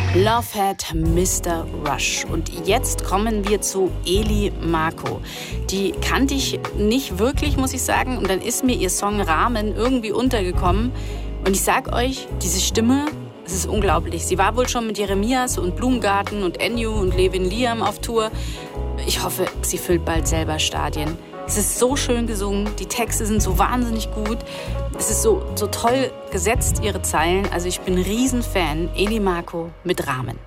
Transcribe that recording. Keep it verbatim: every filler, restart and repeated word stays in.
Lovehead, Mister Rush. Und jetzt kommen wir zu Eli Mako. Die kannte ich nicht wirklich, muss ich sagen. Und dann ist mir ihr Song Rahmen irgendwie untergekommen. Und ich sag euch, diese Stimme, es ist unglaublich. Sie war wohl schon mit Jeremias und Blumengarten und Ennio und Levin Liam auf Tour. Ich hoffe, sie füllt bald selber Stadien. Es ist so schön gesungen, die Texte sind so wahnsinnig gut. Es ist so, so toll gesetzt, ihre Zeilen. Also ich bin ein Riesenfan. Eli Mako mit Rahmen.